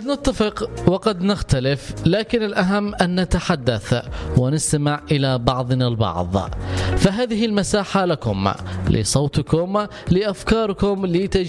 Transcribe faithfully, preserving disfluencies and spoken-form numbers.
قد نتفق وقد نختلف، لكن الأهم أن نتحدث ونستمع إلى بعضنا البعض. فهذه المساحة لكم، لصوتكم، لأفكاركم، لتجربتكم